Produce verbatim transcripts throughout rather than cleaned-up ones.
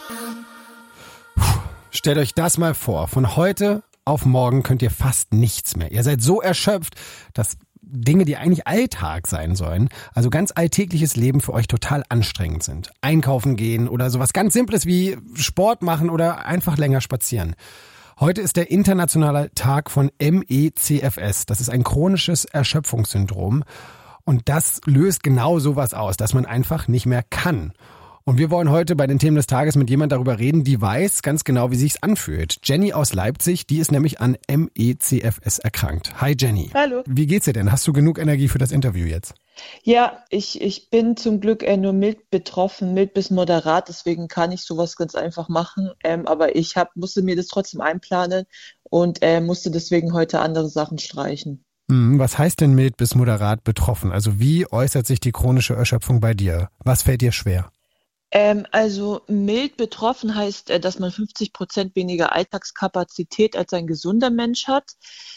Stellt euch das mal vor. Von heute auf morgen könnt ihr fast nichts mehr. Ihr seid so erschöpft, dass Dinge, die eigentlich Alltag sein sollen, also ganz alltägliches Leben für euch total anstrengend sind. Einkaufen gehen oder sowas ganz Simples wie Sport machen oder einfach länger spazieren. Heute ist der internationale Tag von M E C F S. Das ist ein chronisches Erschöpfungssyndrom. Und das löst genau sowas aus, dass man einfach nicht mehr kann. Und wir wollen heute bei den Themen des Tages mit jemand darüber reden, die weiß ganz genau, wie sich's anfühlt. Jenny aus Leipzig, die ist nämlich an M E C F S erkrankt. Hi Jenny. Hallo. Wie geht's dir denn? Hast du genug Energie für das Interview jetzt? Ja, ich, ich bin zum Glück äh, nur mild betroffen, mild bis moderat, deswegen kann ich sowas ganz einfach machen. Ähm, aber ich hab, musste mir das trotzdem einplanen und äh, musste deswegen heute andere Sachen streichen. Was heißt denn mild bis moderat betroffen? Also wie äußert sich die chronische Erschöpfung bei dir? Was fällt dir schwer? Ähm, also mild betroffen heißt, äh, dass man fünfzig Prozent weniger Alltagskapazität als ein gesunder Mensch hat.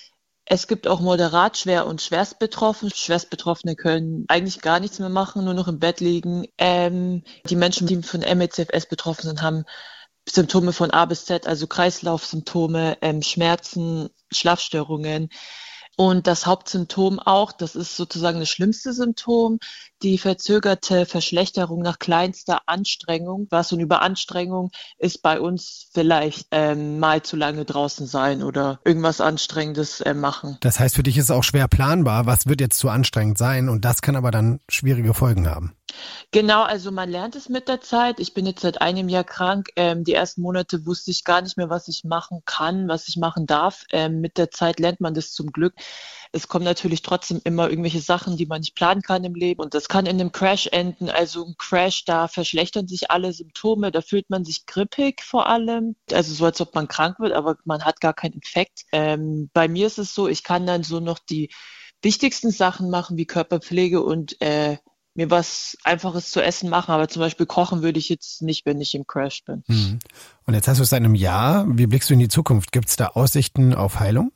Es gibt auch moderat, schwer und schwerst betroffen. Schwerstbetroffene können eigentlich gar nichts mehr machen, nur noch im Bett liegen. Ähm, die Menschen, die von M E C F S betroffen sind, haben Symptome von A bis Z, also Kreislaufsymptome, ähm, Schmerzen, Schlafstörungen. Und das Hauptsymptom auch, das ist sozusagen das schlimmste Symptom, die verzögerte Verschlechterung nach kleinster Anstrengung. Was und Überanstrengung ist bei uns vielleicht ähm, mal zu lange draußen sein oder irgendwas Anstrengendes äh, machen. Das heißt, für dich ist es auch schwer planbar, was wird jetzt zu anstrengend sein, und das kann aber dann schwierige Folgen haben. Genau, also man lernt es mit der Zeit. Ich bin jetzt seit einem Jahr krank. Ähm, die ersten Monate wusste ich gar nicht mehr, was ich machen kann, was ich machen darf. Ähm, mit der Zeit lernt man das zum Glück. Es kommen natürlich trotzdem immer irgendwelche Sachen, die man nicht planen kann im Leben. Und das kann in einem Crash enden. Also ein Crash, da verschlechtern sich alle Symptome. Da fühlt man sich grippig vor allem. Also so, als ob man krank wird, aber man hat gar keinen Infekt. Ähm, bei mir ist es so, ich kann dann so noch die wichtigsten Sachen machen, wie Körperpflege und äh, mir was Einfaches zu essen machen, aber zum Beispiel kochen würde ich jetzt nicht, wenn ich im Crash bin. Mhm. Und jetzt hast du es seit einem Jahr. Wie blickst du in die Zukunft? Gibt es da Aussichten auf Heilung?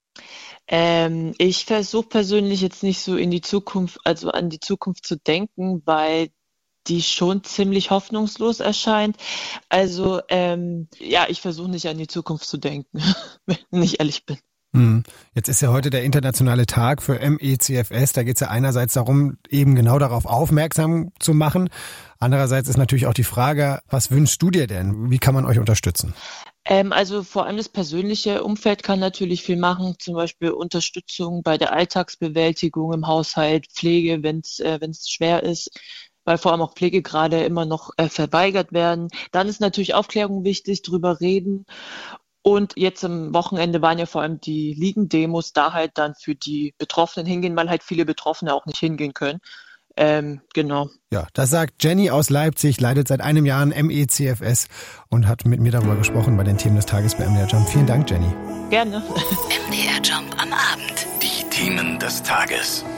Ähm, ich versuche persönlich jetzt nicht so in die Zukunft, also an die Zukunft zu denken, weil die schon ziemlich hoffnungslos erscheint. Also ähm, ja, ich versuche nicht an die Zukunft zu denken, wenn ich ehrlich bin. Jetzt ist ja heute der internationale Tag für M E C F S. Da geht es ja einerseits darum, eben genau darauf aufmerksam zu machen. Andererseits ist natürlich auch die Frage, was wünschst du dir denn? Wie kann man euch unterstützen? Ähm, also vor allem das persönliche Umfeld kann natürlich viel machen, zum Beispiel Unterstützung bei der Alltagsbewältigung im Haushalt, Pflege, wenn es äh, wenn es schwer ist, weil vor allem auch Pflegegrade immer noch äh, verweigert werden. Dann ist natürlich Aufklärung wichtig, drüber reden. Und jetzt am Wochenende waren ja vor allem die Liegen-Demos, da halt dann für die Betroffenen hingehen, weil halt viele Betroffene auch nicht hingehen können. Ähm, genau. Ja, das sagt Jenny aus Leipzig, leidet seit einem Jahr an M E C F S und hat mit mir darüber gesprochen bei den Themen des Tages bei M D R Jump. Vielen Dank, Jenny. Gerne. M D R Jump am Abend. Die Themen des Tages.